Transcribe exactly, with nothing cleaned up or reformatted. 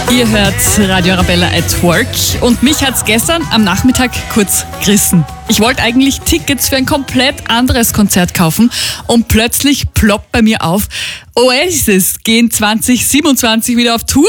Ihr hört Radio Arabella at Work und mich hat's gestern am Nachmittag kurz gerissen. Ich wollte eigentlich Tickets für ein komplett anderes Konzert kaufen und plötzlich ploppt bei mir auf: Oasis gehen zwanzig siebenundzwanzig wieder auf Tour.